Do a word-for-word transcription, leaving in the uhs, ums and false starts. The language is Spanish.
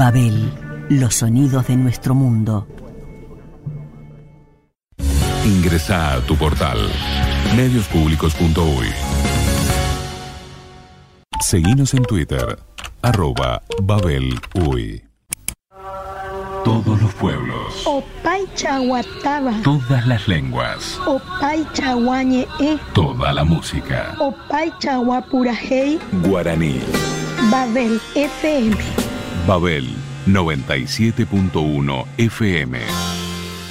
Babel, los sonidos de nuestro mundo. Ingresá a tu portal medios públicos punto uy. Seguinos en Twitter, arroba Babel Uy. Todos los pueblos. Opay chaguataba. Todas las lenguas. Opay chaguañe e. Toda la música. Opay chaguapurajei. Guaraní. Babel F M. Babel noventa y siete punto uno F M.